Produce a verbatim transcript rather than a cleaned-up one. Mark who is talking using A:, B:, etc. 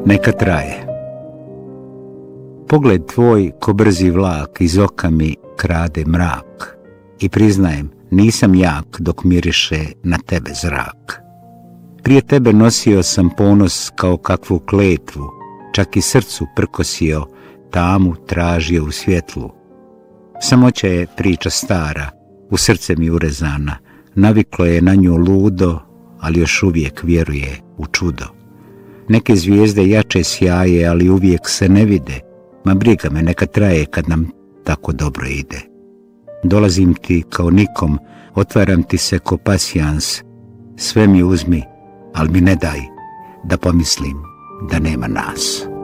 A: Neka traje. Pogled tvoj ko brzi vlak iz oka mi krade mrak i priznajem, nisam jak dok miriše na tebe zrak. Prije tebe nosio sam ponos kao kakvu kletvu, čak i srcu prkosio, tamu tražio u svjetlu. Samoća je priča stara, u srce mi urezana, naviklo je na nju ludo, ali još uvijek vjeruje u čudo. Neke zvijezde jače sjaje, ali uvijek se ne vide, ma briga me, neka traje kad nam tako dobro ide. Dolazim ti kao nikom, otvaram ti se ko pasijans, sve mi uzmi, ali mi ne daj da pomislim da nema nas.